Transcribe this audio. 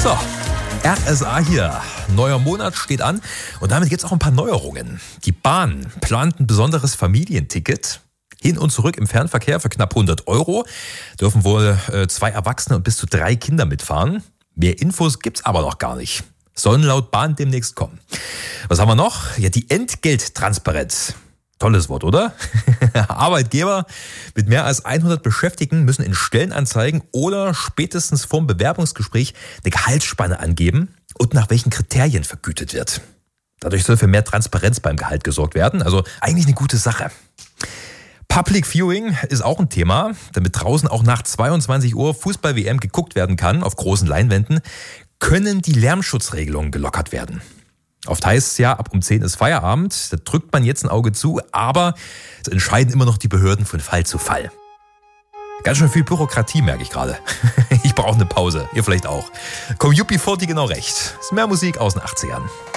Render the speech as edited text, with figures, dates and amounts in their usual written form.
So, RSA hier. Neuer Monat steht an und damit gibt es auch ein paar Neuerungen. Die Bahn plant ein besonderes Familienticket. Hin und zurück im Fernverkehr für knapp 100 €. Dürfen wohl 2 Erwachsene und bis zu 3 Kinder mitfahren. Mehr Infos gibt's aber noch gar nicht. Sollen laut Bahn demnächst kommen. Was haben wir noch? Ja, die Entgelttransparenz. Tolles Wort, oder? Arbeitgeber mit mehr als 100 Beschäftigten müssen in Stellenanzeigen oder spätestens vorm Bewerbungsgespräch eine Gehaltsspanne angeben und nach welchen Kriterien vergütet wird. Dadurch soll für mehr Transparenz beim Gehalt gesorgt werden. Also eigentlich eine gute Sache. Public Viewing ist auch ein Thema, damit draußen auch nach 22 Uhr Fußball-WM geguckt werden kann auf großen Leinwänden, können die Lärmschutzregelungen gelockert werden. Oft heißt es ja, ab um 10 ist Feierabend, da drückt man jetzt ein Auge zu, aber es entscheiden immer noch die Behörden von Fall zu Fall. Ganz schön viel Bürokratie, merke ich gerade. Ich brauche eine Pause, ihr vielleicht auch. Komm UB40 genau recht. Ist mehr Musik aus den 80ern.